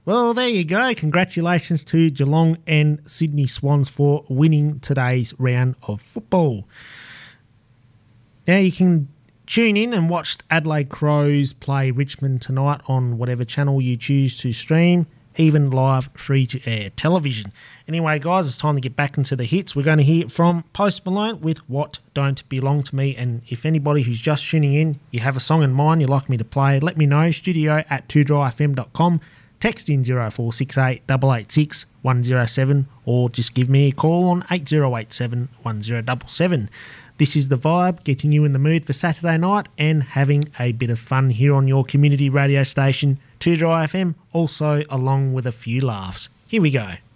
Well, there you go. Congratulations to Geelong and Sydney Swans for winning today's round of football. Now you can tune in and watch Adelaide Crows play Richmond tonight on whatever channel you choose to stream, even live free-to-air television. Anyway, guys, it's time to get back into the hits. We're going to hear from Post Malone with What Don't Belong to Me. And if anybody who's just tuning in, you have a song in mind you'd like me to play, let me know, studio@2dryfm.com. Text in 0468 886 107 or just give me a call on 8087 1077. This is The Vibe, getting you in the mood for Saturday night and having a bit of fun here on your community radio station, 2Dry FM, also along with a few laughs. Here we go.